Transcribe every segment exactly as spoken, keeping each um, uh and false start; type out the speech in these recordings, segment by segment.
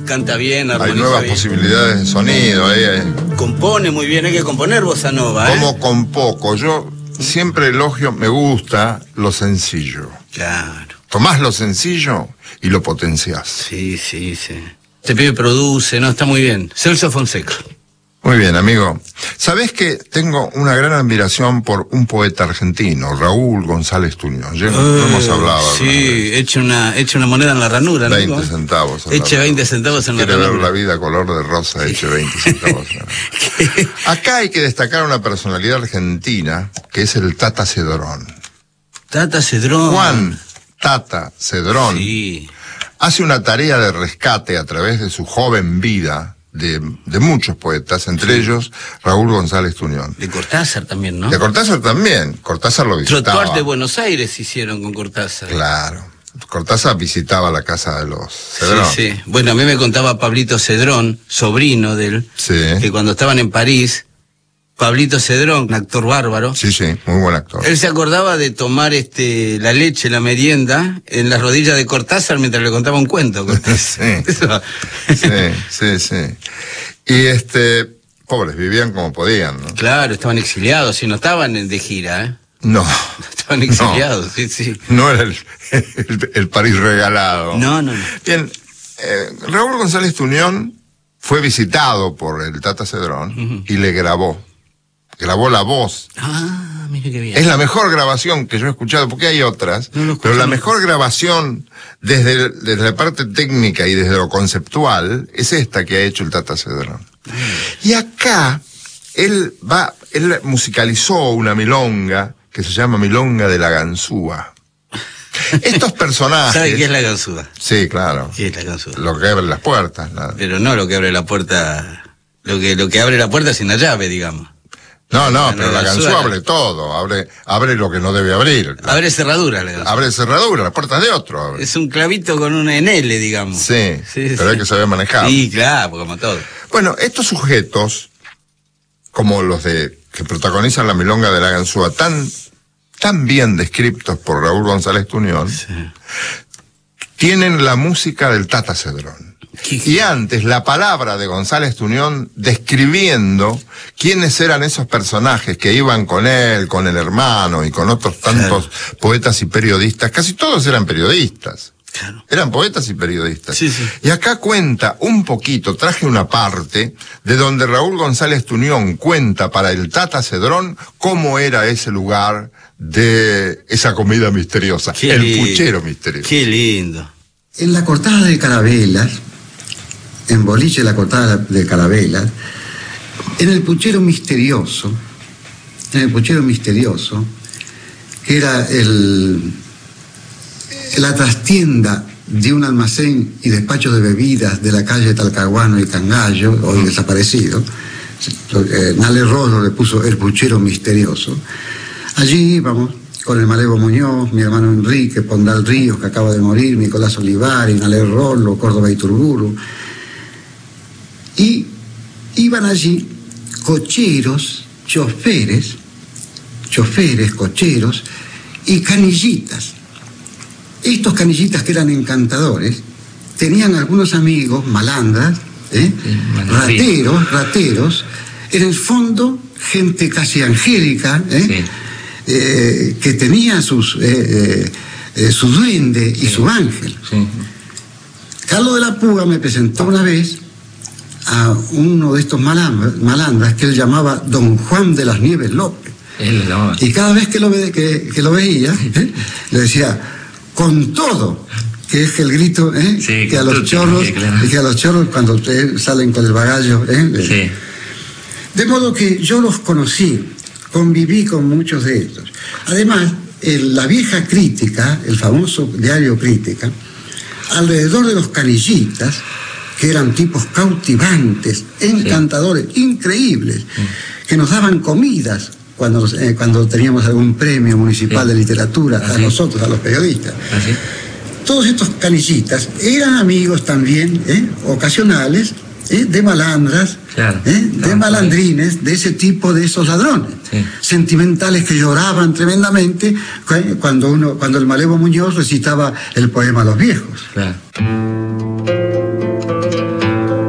canta bien, hay nuevas bien. posibilidades de sonido. Eh. Compone muy bien, hay que componer bossa nova. Como ¿eh? con poco. Yo siempre elogio, me gusta lo sencillo. Claro. Tomás lo sencillo y lo potenciás. Sí, sí, sí. Este pibe produce, ¿no? Está muy bien. Celso Fonseca. Muy bien, amigo. ¿Sabés que tengo una gran admiración por un poeta argentino, Raúl González Tuñón? Ya no hemos hablado. Sí, eche una, eche una moneda en la ranura, ¿no? veinte centavos. Eche veinte centavos en la ranura. Quiere ver la vida color de rosa, eche veinte centavos. Acá hay que destacar una personalidad argentina, que es el Tata Cedrón. Tata Cedrón. Juan Tata Cedrón. Sí. Hace una tarea de rescate a través de su joven vida de, de muchos poetas, entre sí. ellos Raúl González Tuñón. De Cortázar también, ¿no? De Cortázar también. Cortázar lo visitaba. Trotuar de Buenos Aires hicieron con Cortázar. Claro. Cortázar visitaba la casa de los Cedrón. Sí, sí. Bueno, a mí me contaba Pablito Cedrón, sobrino de él, sí. que cuando estaban en París, Pablito Cedrón, un actor bárbaro. Sí, sí, muy buen actor. Él se acordaba de tomar este la leche, la merienda, en las rodillas de Cortázar mientras le contaba un cuento. sí. sí, sí, sí. Y este, pobres, vivían como podían, ¿no? Claro, estaban exiliados, y no estaban de gira, ¿eh? No. Estaban exiliados, no. sí, sí. No era el, el, el París regalado. No, no, no. Bien, eh, Raúl González Tuñón fue visitado por el Tata Cedrón uh-huh. y le grabó. Grabó la voz. Ah, mire qué bien. Es la mejor grabación que yo he escuchado, porque hay otras, no pero la mejor grabación desde, desde la parte técnica y desde lo conceptual es esta que ha hecho el Tata Cedrón. Mm. Y acá, él va, él musicalizó una milonga que se llama Milonga de la Ganzúa. Estos personajes... ¿Sabe qué es la ganzúa? Sí, claro. ¿Qué es la ganzúa? Lo que abre las puertas. Nada. Pero no lo que abre la puerta... Lo que, lo que abre la puerta sin la llave, digamos. No, no, pero la ganzúa abre todo, abre, abre lo que no debe abrir. Abre cerradura la ganzúa. Abre cerradura, las puertas de otro abre. Es un clavito con una en L, digamos. Sí, sí pero sí. Hay que saber manejar. Sí, claro, como todo. Bueno, estos sujetos, como los de que protagonizan la milonga de la ganzúa, tan, tan bien descriptos por Raúl González Tuñón, sí. tienen la música del Tata Cedrón. Y antes, la palabra de González Tuñón describiendo quiénes eran esos personajes que iban con él, con el hermano y con otros tantos claro. poetas y periodistas. Casi todos eran periodistas. Claro. Eran poetas y periodistas. Sí, sí. Y acá cuenta un poquito, traje una parte de donde Raúl González Tuñón cuenta para el Tata Cedrón cómo era ese lugar de esa comida misteriosa. Qué el lindo. puchero misterioso. Qué lindo. En la cortada de Carabelas, en Boliche la cortada de Carabelas, en el puchero misterioso, en el puchero misterioso, que era el, la trastienda de un almacén y despacho de bebidas de la calle Talcahuano y Cangallo, hoy desaparecido, eh, Nale Rollo le puso el puchero misterioso. Allí íbamos con el Malevo Muñoz, mi hermano Enrique, Pondal Ríos, que acaba de morir, Nicolás Olivari, Nale Rollo, Córdoba Iturburu. Y iban allí cocheros, choferes, choferes, cocheros y canillitas. Estos canillitas que eran encantadores, tenían algunos amigos, malandras, ¿eh? sí, rateros, rateros, en el fondo gente casi angélica, ¿eh? Sí. Eh, que tenía sus, eh, eh, su duende y sí. su ángel. Sí. Carlos de la Puga me presentó una vez a uno de estos malandras, malandras que él llamaba Don Juan de las Nieves López. Él lo y cada vez que lo, ve, que, que lo veía, ¿eh? le decía, con todo, que es el grito, ¿eh? sí, que, a los chorros, sí, claro. que a los chorros cuando eh, salen con el bagallo. ¿eh? Sí. De modo que yo los conocí, conviví con muchos de estos. Además, el, la vieja Crítica, el famoso diario Crítica, alrededor de los canillitas, que eran tipos cautivantes, encantadores, sí. increíbles, sí. que nos daban comidas cuando, eh, cuando teníamos algún premio municipal sí. de literatura, ¿Ah, a sí? nosotros, a los periodistas. ¿Ah, sí? Todos estos canillitas eran amigos también, ¿eh? ocasionales, ¿eh? de malandras, claro. ¿eh? de malandrines, de ese tipo de esos ladrones. Sí. Sentimentales que lloraban tremendamente cuando, uno, cuando el Malevo Muñoz recitaba el poema a los viejos. Claro.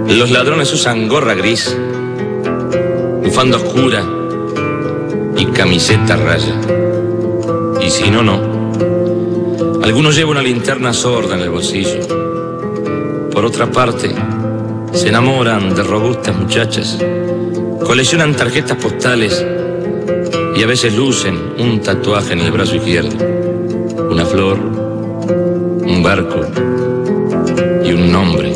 Los ladrones usan gorra gris, bufanda oscura y camiseta raya. Y si no, no. Algunos llevan una linterna sorda en el bolsillo. Por otra parte, se enamoran de robustas muchachas, coleccionan tarjetas postales y a veces lucen un tatuaje en el brazo izquierdo. Una flor, un barco y un nombre.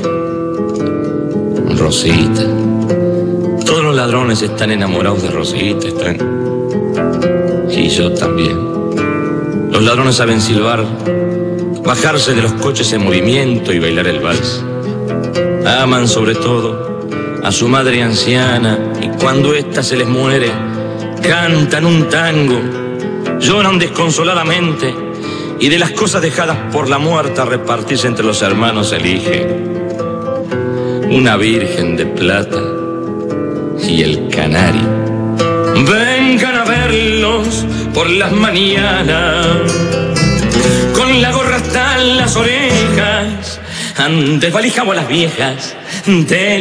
Rosita. Todos los ladrones están enamorados de Rosita, están. Y yo también. Los ladrones saben silbar, bajarse de los coches en movimiento y bailar el vals. Aman sobre todo a su madre anciana y cuando ésta se les muere, cantan un tango, lloran desconsoladamente y de las cosas dejadas por la muerta a repartirse entre los hermanos eligen una virgen de plata y el canario. Vengan a verlos por las mañanas, con la gorra hasta las orejas, desvalijamos a las viejas de